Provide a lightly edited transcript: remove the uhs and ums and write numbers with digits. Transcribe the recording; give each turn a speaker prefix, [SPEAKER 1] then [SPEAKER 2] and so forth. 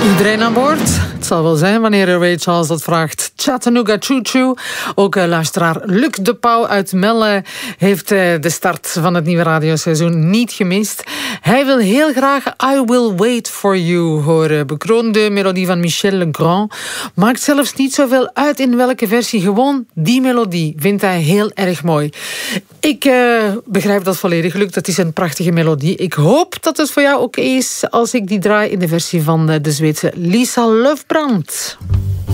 [SPEAKER 1] Iedereen aan boord? Het zal wel zijn wanneer Ray Charles dat vraagt. Chattanooga Choo Choo. Ook luisteraar Luc de Pauw uit Melle heeft de start van het nieuwe radioseizoen niet gemist. Hij wil heel graag I Will Wait For You horen. Bekroonde melodie van Michel Legrand. Maakt zelfs niet zoveel uit in welke versie. Gewoon die melodie vindt hij heel erg mooi. Ik begrijp dat volledig, Luc. Dat is een prachtige melodie. Ik hoop dat het voor jou oké is als ik die draai in de versie van de Zweedse Lisa Löfbrand.